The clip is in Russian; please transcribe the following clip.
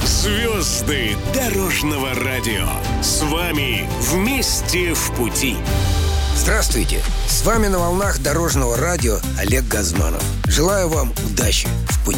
Звезды дорожного радио. С вами вместе в пути. Здравствуйте! С вами на волнах Дорожного радио Олег Газманов. Желаю вам удачи в пути.